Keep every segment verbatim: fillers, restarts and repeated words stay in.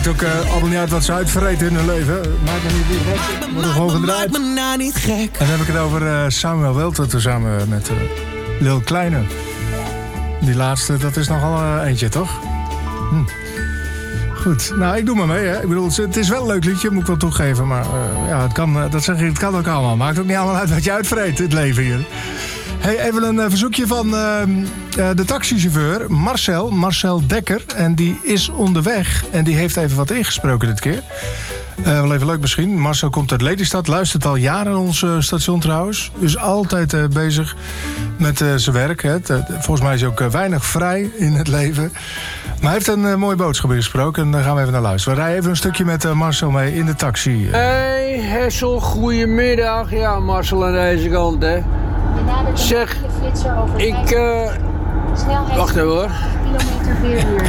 Het ook uh, allemaal niet uit wat ze uitvreten in hun leven. Maakt me niet gek. Wordt er gewoon gedraaid. En dan heb ik het over uh, Samuel Welten tezamen met uh, Lil Kleine. Die laatste, dat is nogal uh, eentje, toch? Hm. Goed, nou, ik doe maar mee, hè. Ik bedoel, het is wel een leuk liedje, moet ik wel toegeven. Maar uh, ja, het kan, uh, dat zeg ik, het kan ook allemaal. Maakt ook niet allemaal uit wat je uitvreet, het leven hier. Hey, even een uh, verzoekje van uh, uh, de taxichauffeur Marcel, Marcel Dekker. En die is onderweg en die heeft even wat ingesproken dit keer. Uh, wel even leuk misschien. Marcel komt uit Lelystad, luistert al jaren naar ons uh, station trouwens. Is altijd uh, bezig met uh, zijn werk. Hè. Volgens mij is hij ook uh, weinig vrij in het leven. Maar hij heeft een uh, mooie boodschap ingesproken en daar gaan we even naar luisteren. We rijden even een stukje met uh, Marcel mee in de taxi. Hey Hessel, goedemiddag. Ja, Marcel aan deze kant, hè. Zeg, ik... Uh... Wacht even hoor. Kilometer vier uur.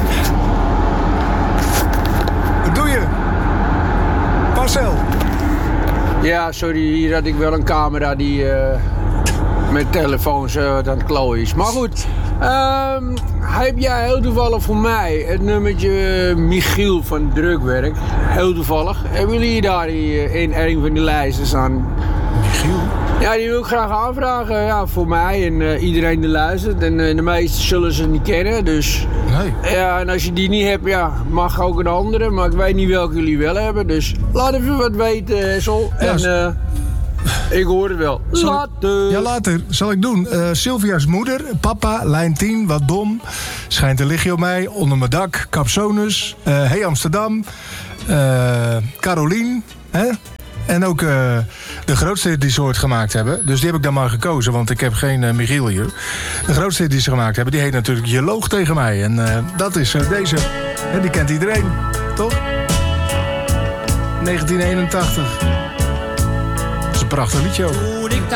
Wat doe je? Marcel. Ja, sorry, hier had ik wel een camera die uh, met telefoons uh, aan het klooien is. Maar goed, um, heb jij heel toevallig voor mij het nummertje uh, Michiel van Drukwerk? Heel toevallig. Hebben jullie daar uh, in een van die lijsten staan? Michiel? Ja, die wil ik graag aanvragen, ja, voor mij en uh, iedereen die luistert. En uh, de meesten zullen ze niet kennen, dus... Nee. Ja, en als je die niet hebt, ja, mag ook een andere. Maar ik weet niet welke jullie wel hebben, dus laat even wat weten, Hessel. Ja, en uh, ik hoor het wel. Zal later. Ik, ja, later. Zal ik doen. Uh, Sylvia's moeder, papa, lijn tien, wat dom. Schijnt een lichtje op mij, onder mijn dak, Capsonus. Uh, hey Amsterdam. Uh, Carolien, hè? En ook uh, de grootste die ze ooit gemaakt hebben. Dus die heb ik dan maar gekozen, want ik heb geen uh, Michiel hier. De grootste die ze gemaakt hebben, die heet natuurlijk Je loog tegen mij. En uh, dat is uh, deze. En die kent iedereen, toch? negentien eenentachtig. Dat is een prachtig liedje ook.